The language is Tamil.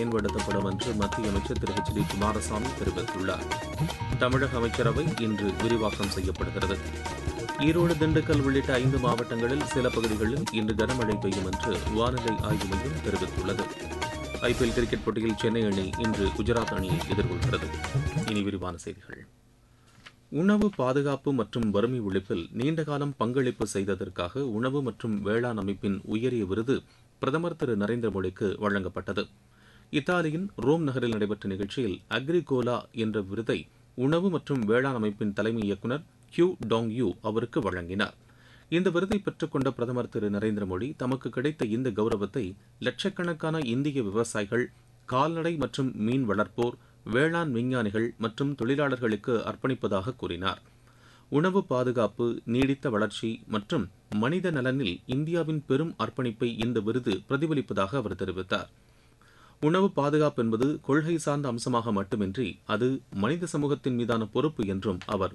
பயன்படுத்தப்படும் என்று மத்திய அமைச்சர் திரு எச் டி குமாரசாமி தெரிவித்துள்ளார். தமிழக அமைச்சரவை இன்று விரிவாக்கம் செய்யப்படுகிறது. ஈரோடு, திண்டுக்கல் உள்ளிட்ட 5 மாவட்டங்களில் சில பகுதிகளில் இன்று கனமழை பெய்யும் என்று வானிலை ஆய்வு மையம் தெரிவித்துள்ளது. ஐபிஎல் கிரிக்கெட் போட்டியில் சென்னை அணி இன்று குஜராத் அணியை எதிர்கொள்கிறது. இனி விரிவான செய்திகள். உணவு பாதுகாப்பு மற்றும் வறுமை ஒழிப்பில் நீண்டகாலம் பங்களிப்பு செய்ததற்காக உணவு மற்றும் வேளாண் அமைப்பின் உயரிய விருது பிரதமர் திரு நரேந்திர மோடிக்கு வழங்கப்பட்டது. இத்தாலியின் ரோம் நகரில் நடைபெற்ற நிகழ்ச்சியில் அக்ரிகோலா என்ற விருதை உணவு மற்றும் வேளாண் அமைப்பின் தலைமை இயக்குநர் கியூ டாங் யூ அவருக்கு வழங்கினார். இந்த விருதை பெற்றுக்கொண்ட பிரதமர் திரு நரேந்திர மோடி தமக்கு கிடைத்த இந்த கௌரவத்தை லட்சக்கணக்கான இந்திய விவசாயிகள், கால்நடை மற்றும் மீன் வளர்ப்போர், வேளாண் விஞ்ஞானிகள் மற்றும் தொழிலாளர்களுக்கு அர்ப்பணிப்பதாக கூறினார். உணவு பாதுகாப்பு, நீடித்த வளர்ச்சி மற்றும் மனித நலனில் இந்தியாவின் பெரும் அர்ப்பணிப்பை இந்த விருது பிரதிபலிப்பதாக அவர் தெரிவித்தார். உணவு பாதுகாப்பு என்பது கொள்கை சார்ந்த அம்சமாக மட்டுமின்றி அது மனித சமூகத்தின் மீதான பொறுப்பு என்றும் அவர்